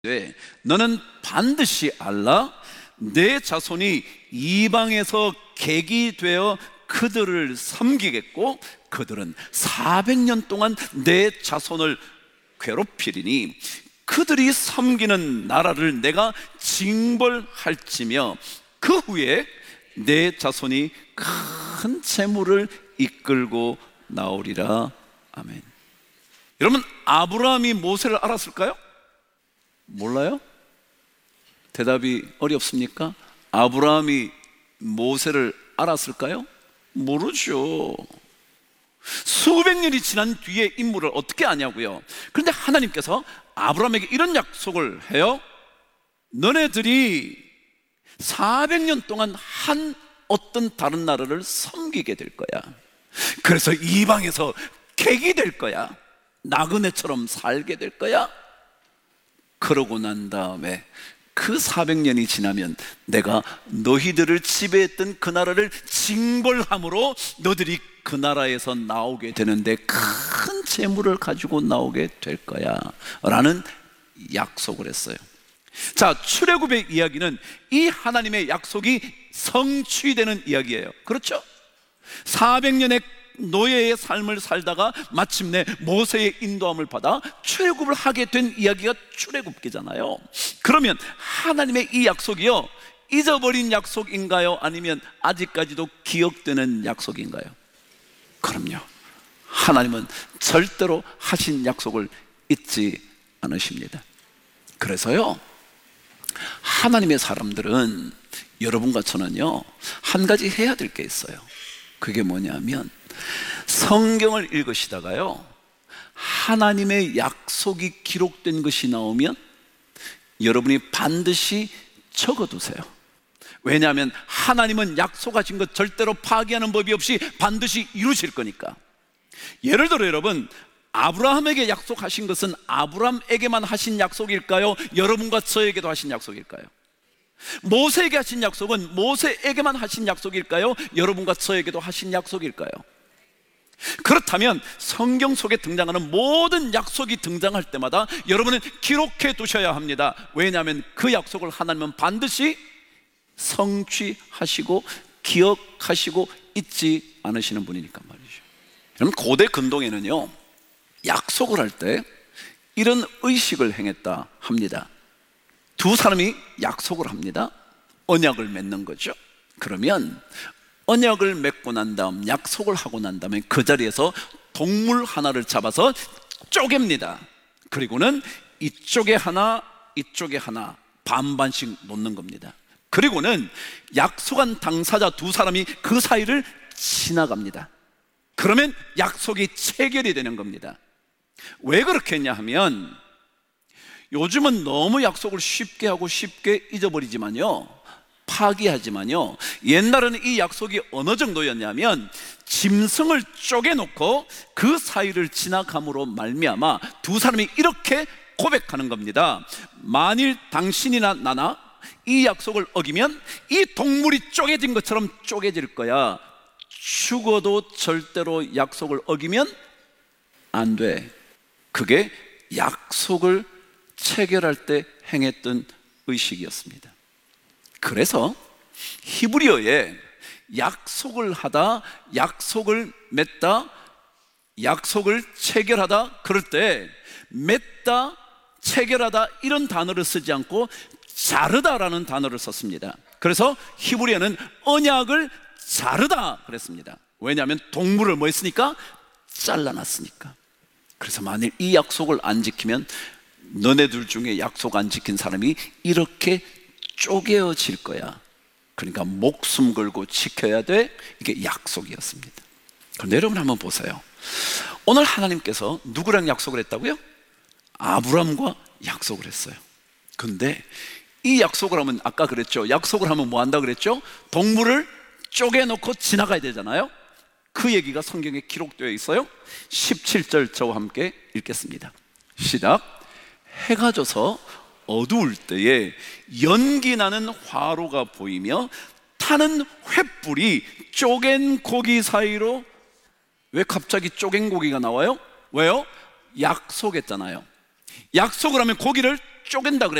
너는 반드시 알라. 내 자손이 이방에서 객이 되어 그들을 섬기겠고 그들은 400년 동안 내 자손을 괴롭히리니 그들이 섬기는 나라를 내가 징벌할지며 그 후에 내 자손이 큰 재물을 이끌고 나오리라. 아멘. 여러분, 아브라함이 모세를 알았을까요? 몰라요? 대답이 어렵습니까? 아브라함이 모세를 알았을까요? 모르죠. 수백 년이 지난 뒤에 인물을 어떻게 아냐고요? 그런데 하나님께서 아브라함에게 이런 약속을 해요. 너네들이 400년 동안 한 어떤 다른 나라를 섬기게 될 거야. 그래서 이방에서 객이 될 거야. 나그네처럼 살게 될 거야. 그러고 난 다음에 그 400년이 지나면 내가 너희들을 지배했던 그 나라를 징벌함으로 너희들이 그 나라에서 나오게 되는데 큰 재물을 가지고 나오게 될 거야 라는 약속을 했어요. 자, 출애굽의 이야기는 이 하나님의 약속이 성취되는 이야기예요. 그렇죠? 400년의 노예의 삶을 살다가 마침내 모세의 인도함을 받아 출애굽을 하게 된 이야기가 출애굽기잖아요. 그러면 하나님의 이 약속이요, 잊어버린 약속인가요? 아니면 아직까지도 기억되는 약속인가요? 그럼요. 하나님은 절대로 하신 약속을 잊지 않으십니다. 그래서요, 하나님의 사람들은, 여러분과 저는요, 한 가지 해야 될 게 있어요. 그게 뭐냐면 성경을 읽으시다가요, 하나님의 약속이 기록된 것이 나오면 여러분이 반드시 적어두세요. 왜냐하면 하나님은 약속하신 것 절대로 파기하는 법이 없이 반드시 이루실 거니까. 예를 들어 여러분, 아브라함에게 약속하신 것은 아브라함에게만 하신 약속일까요? 여러분과 저에게도 하신 약속일까요? 모세에게 하신 약속은 모세에게만 하신 약속일까요? 여러분과 저에게도 하신 약속일까요? 그렇다면 성경 속에 등장하는 모든 약속이 등장할 때마다 여러분은 기록해 두셔야 합니다. 왜냐하면 그 약속을 하나님은 반드시 성취하시고 기억하시고 잊지 않으시는 분이니까 말이죠. 여러분, 고대 근동에는요, 약속을 할 때 이런 의식을 행했다 합니다. 두 사람이 약속을 합니다. 언약을 맺는 거죠. 그러면 언약을 맺고 난 다음, 약속을 하고 난 다음에 그 자리에서 동물 하나를 잡아서 쪼갭니다. 그리고는 이쪽에 하나, 이쪽에 하나 반반씩 놓는 겁니다. 그리고는 약속한 당사자 두 사람이 그 사이를 지나갑니다. 그러면 약속이 체결이 되는 겁니다. 왜 그렇게 했냐 하면, 요즘은 너무 약속을 쉽게 하고 쉽게 잊어버리지만요, 파기하지만요, 옛날에는 이 약속이 어느 정도였냐면 짐승을 쪼개놓고 그 사이를 지나감으로 말미암아 두 사람이 이렇게 고백하는 겁니다. 만일 당신이나 나나 이 약속을 어기면 이 동물이 쪼개진 것처럼 쪼개질 거야. 죽어도 절대로 약속을 어기면 안 돼. 그게 약속을 체결할 때 행했던 의식이었습니다. 그래서 히브리어에 약속을 하다, 약속을 맺다, 약속을 체결하다, 그럴 때 맺다, 체결하다 이런 단어를 쓰지 않고 자르다라는 단어를 썼습니다. 그래서 히브리어는 언약을 자르다 그랬습니다. 왜냐하면 동물을 뭐 했으니까? 잘라놨으니까. 그래서 만일 이 약속을 안 지키면 너네들 중에 약속 안 지킨 사람이 이렇게 쪼개어질 거야. 그러니까 목숨 걸고 지켜야 돼. 이게 약속이었습니다. 그런데 여러분 한번 보세요. 오늘 하나님께서 누구랑 약속을 했다고요? 아브라함과 약속을 했어요. 그런데 이 약속을 하면, 아까 그랬죠, 약속을 하면 뭐 한다 그랬죠? 동물을 쪼개놓고 지나가야 되잖아요. 그 얘기가 성경에 기록되어 있어요. 17절 저와 함께 읽겠습니다. 시작. 해가 져서 어두울 때에 연기 나는 화로가 보이며 타는 횃불이 쪼갠 고기 사이로. 왜 갑자기 쪼갠 고기가 나와요? 왜요? 약속했잖아요. 약속을 하면 고기를 쪼갠다